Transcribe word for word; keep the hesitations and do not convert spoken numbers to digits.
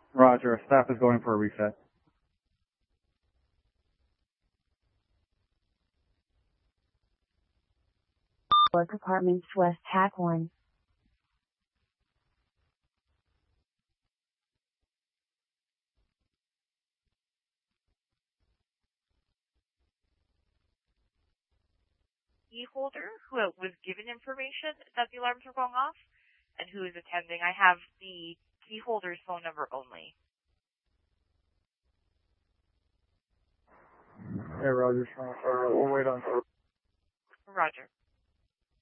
Roger. Staff is going for a reset. Work Apartments West, Hack one. Key holder who was given information that the alarms were going off and who is attending. I have the key holder's phone number only. Hey, Roger. Uh, we'll wait on. Roger.